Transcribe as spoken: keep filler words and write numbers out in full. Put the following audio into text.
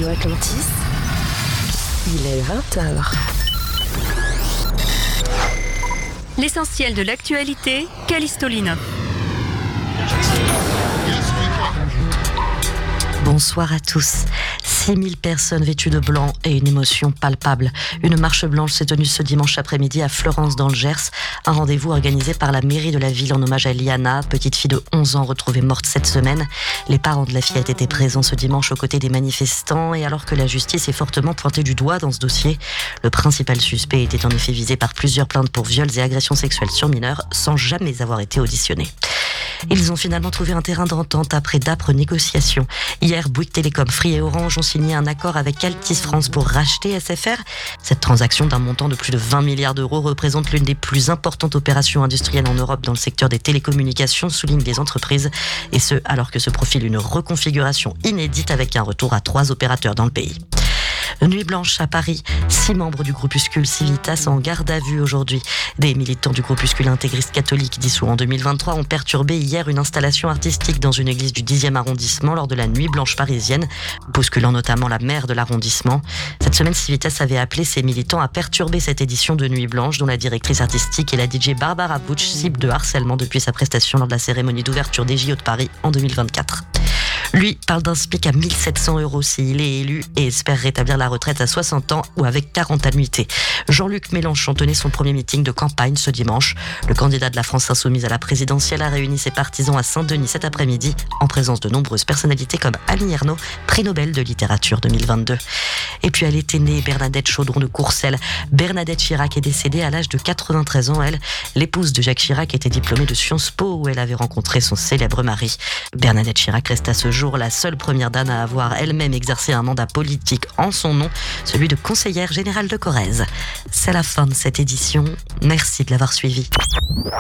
Radio Atlantis, il est vingt heures. L'essentiel de l'actualité, Callisto Lino. Bonsoir à tous. six mille personnes vêtues de blanc et une émotion palpable. Une marche blanche s'est tenue ce dimanche après-midi à Florence dans le Gers. Un rendez-vous organisé par la mairie de la ville en hommage à Liana, petite fille de onze ans retrouvée morte cette semaine. Les parents de la fillette étaient présents ce dimanche aux côtés des manifestants et alors que la justice est fortement pointée du doigt dans ce dossier, le principal suspect était en effet visé par plusieurs plaintes pour viols et agressions sexuelles sur mineurs sans jamais avoir été auditionné. Ils ont finalement trouvé un terrain d'entente après d'âpres négociations. Hier, Bouygues Télécom, Free et Orange ont signé un accord avec Altice France pour racheter S F R. Cette transaction d'un montant de plus de vingt milliards d'euros représente l'une des plus importantes opérations industrielles en Europe dans le secteur des télécommunications, soulignent les entreprises. Et ce, alors que se profile une reconfiguration inédite avec un retour à trois opérateurs dans le pays. Nuit blanche à Paris, six membres du groupuscule Civitas en garde à vue aujourd'hui. Des militants du groupuscule intégriste catholique dissous en deux mille vingt-trois ont perturbé hier une installation artistique dans une église du dixième arrondissement lors de la nuit blanche parisienne, bousculant notamment la maire de l'arrondissement. Cette semaine, Civitas avait appelé ses militants à perturber cette édition de Nuit blanche dont la directrice artistique et la D J Barbara Butch ciblent de harcèlement depuis sa prestation lors de la cérémonie d'ouverture des J O de Paris en deux mille vingt-quatre. Lui parle d'un SMIC à mille sept cents euros s'il est élu et espère rétablir la retraite à soixante ans ou avec quarante annuités. Jean-Luc Mélenchon tenait son premier meeting de campagne ce dimanche. Le candidat de la France insoumise à la présidentielle a réuni ses partisans à Saint-Denis cet après-midi en présence de nombreuses personnalités comme Annie Ernaux, prix Nobel de littérature deux mille vingt-deux. Et puis elle était née Bernadette Chaudron de Courcelles. Bernadette Chirac est décédée à l'âge de quatre-vingt-treize ans. Elle, l'épouse de Jacques Chirac, était diplômée de Sciences Po où elle avait rencontré son célèbre mari. Bernadette Chirac reste à ce jour la seule première dame à avoir elle-même exercé un mandat politique en son nom, celui de conseillère générale de Corrèze. C'est la fin de cette édition. Merci de l'avoir suivi.